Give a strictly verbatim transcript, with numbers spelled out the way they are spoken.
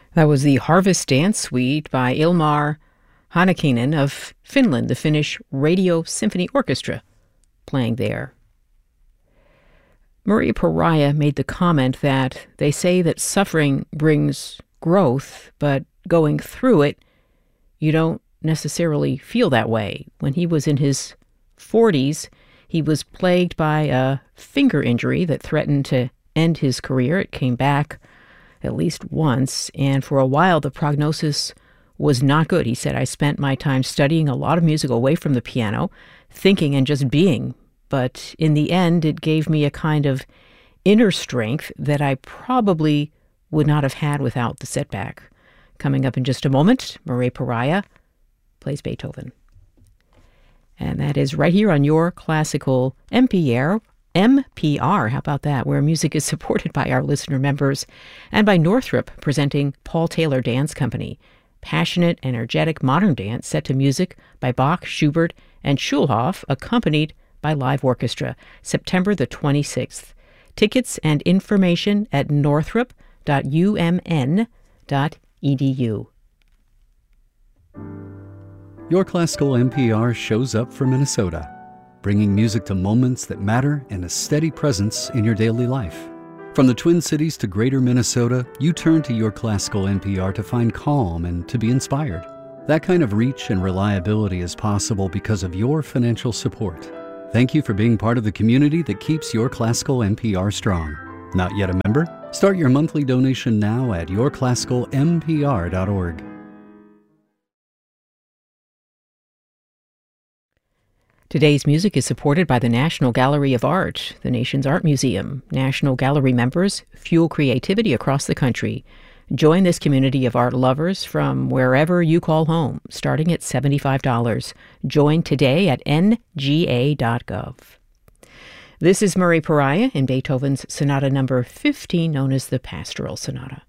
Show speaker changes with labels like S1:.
S1: That was the Harvest Dance Suite by Ilmar Hanakinen of Finland, the Finnish Radio Symphony Orchestra, playing there. Maria Pariah made the comment that they say that suffering brings growth, but going through it, you don't necessarily feel that way. When he was in his forties, he was plagued by a finger injury that threatened to end his career. It came back at least once, and for a while the prognosis was not good. He said, I spent my time studying a lot of music away from the piano, thinking and just being. But in the end, it gave me a kind of inner strength that I probably would not have had without the setback. Coming up in just a moment, Maria Pariah plays Beethoven. And that is right here on your classical N P R. N P R, how about that, where music is supported by our listener members and by Northrop, presenting Paul Taylor Dance Company. Passionate, energetic modern dance set to music by Bach, Schubert, and Schulhoff, accompanied by live orchestra, September the twenty-sixth. Tickets and information at northrop dot u m n dot e d u.
S2: Your Classical N P R shows up for Minnesota, bringing music to moments that matter and a steady presence in your daily life. From the Twin Cities to Greater Minnesota, you turn to Your Classical N P R to find calm and to be inspired. That kind of reach and reliability is possible because of your financial support. Thank you for being part of the community that keeps Your Classical N P R strong. Not yet a member? Start your monthly donation now at your classical n p r dot org.
S1: Today's music is supported by the National Gallery of Art, the nation's art museum. National Gallery members fuel creativity across the country. Join this community of art lovers from wherever you call home, starting at seventy-five dollars. Join today at n g a dot gov. This is Maria Pariah in Beethoven's Sonata number fifteen, known as the Pastoral Sonata.